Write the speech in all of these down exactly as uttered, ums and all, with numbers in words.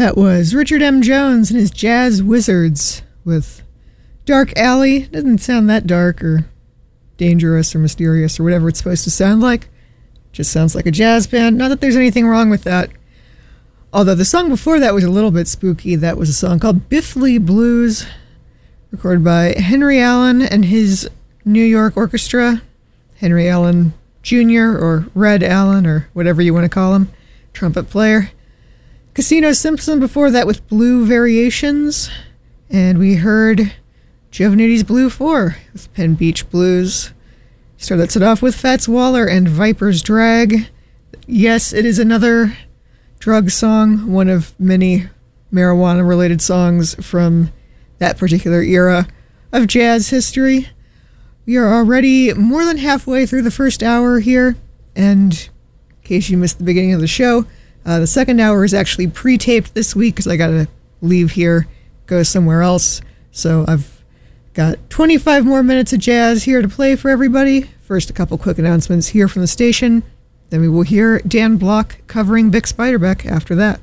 That was Richard M. Jones and his Jazz Wizards with Dark Alley. Doesn't sound that dark or dangerous or mysterious or whatever it's supposed to sound like. Just sounds like a jazz band. Not that there's anything wrong with that. Although the song before that was a little bit spooky. That was a song called Biffley Blues, recorded by Henry Allen and his New York Orchestra. Henry Allen Junior or Red Allen or whatever you want to call him, trumpet player. Casino Simpson before that with Blue Variations. And we heard Jovanitti's Blue four with Penn Beach Blues. Started it off with Fats Waller and Viper's Drag. Yes, it is another drug song, one of many marijuana-related songs from that particular era of jazz history. We are already more than halfway through the first hour here, and in case you missed the beginning of the show, uh, the second hour is actually pre-taped this week because I got to leave here, go somewhere else. So I've got twenty-five more minutes of jazz here to play for everybody. First, a couple quick announcements here from the station. Then we will hear Dan Block covering Bix Beiderbecke after that.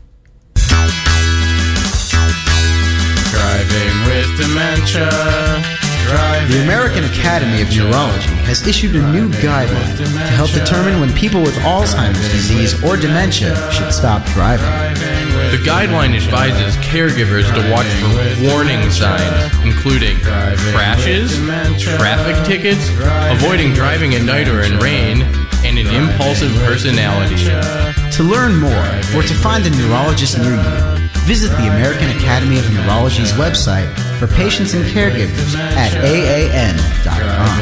Driving with dementia. The American Academy of Neurology has issued a new guideline to help determine when people with Alzheimer's disease or dementia should stop driving. The guideline advises caregivers to watch for warning signs, including crashes, traffic tickets, avoiding driving at night or in rain, and an impulsive personality. To learn more or to find a neurologist near you, visit the American Academy of Neurology's website for patients and caregivers at A A N dot com.